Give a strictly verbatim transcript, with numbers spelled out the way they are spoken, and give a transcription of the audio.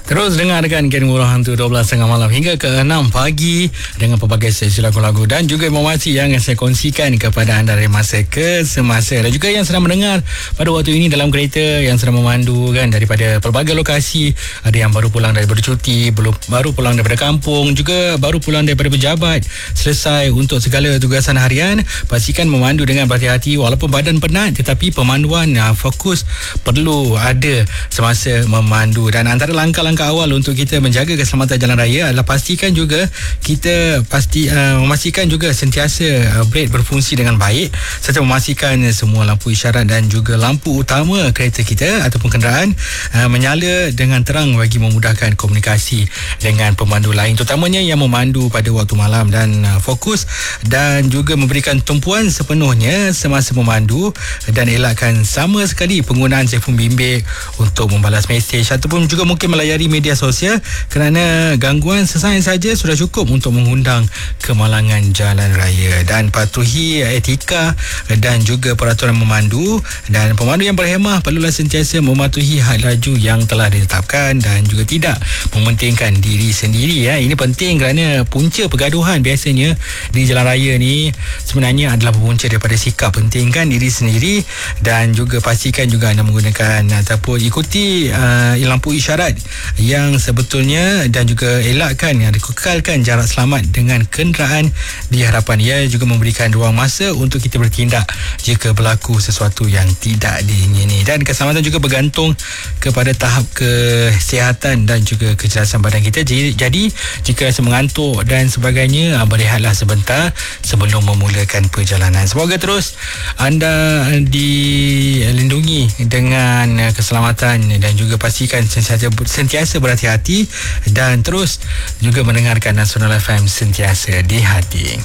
Terus dengarkan Ken Murah Hantu dua belas tiga puluh malam hingga ke enam pagi dengan pelbagai sesi lagu-lagu dan juga informasi yang saya kongsikan kepada anda dari masa ke semasa, dan juga yang sedang mendengar pada waktu ini dalam kereta, yang sedang memandu kan daripada pelbagai lokasi. Ada yang baru pulang daripada cuti, belum baru pulang daripada kampung, juga baru pulang daripada pejabat, selesai untuk segala tugasan harian. Pastikan memandu dengan berhati-hati walaupun badan penat, tetapi pemanduan uh, fokus perlu ada semasa memandu. Dan antara langkah-langkah awal untuk kita menjaga keselamatan jalan raya adalah pastikan juga kita pasti uh, memastikan juga sentiasa uh, brake berfungsi dengan baik, serta memastikan semua lampu isyarat dan juga lampu utama kereta kita ataupun kenderaan uh, menyala dengan terang bagi memudahkan komunikasi dengan pemandu lain, terutamanya yang memandu pada waktu malam, dan uh, fokus dan juga memberikan tumpuan sepenuhnya semasa memandu, dan elakkan sama sekali penggunaan telefon bimbit untuk membalas mesej ataupun juga mungkin melayari media sosial, kerana gangguan sesaat saja sudah cukup untuk mengundang kemalangan jalan raya. Dan patuhi etika dan juga peraturan memandu, dan pemandu yang berhemah perlulah sentiasa mematuhi had laju yang telah ditetapkan dan juga tidak mementingkan diri sendiri. Ya. Ini penting kerana punca pergaduhan biasanya di jalan raya ni sebenarnya adalah punca daripada sikap pentingkan diri sendiri, dan juga pastikan juga anda menggunakan ataupun ikuti uh, lampu isyarat yang sebetulnya, dan juga elakkan ya, kekalkan jarak selamat dengan kenderaan di hadapan. Ia juga memberikan ruang masa untuk kita bertindak jika berlaku sesuatu yang tidak diingini, dan keselamatan juga bergantung kepada tahap kesihatan dan juga kecerdasan badan kita. Jadi, jadi jika rasa mengantuk dan sebagainya, berehatlah sebentar sebelum memulakan perjalanan. Semoga terus anda dilindungi dengan keselamatan, dan juga pastikan sentiasa, sentiasa berhati-hati, dan terus juga mendengarkan Nasional F M sentiasa di hati.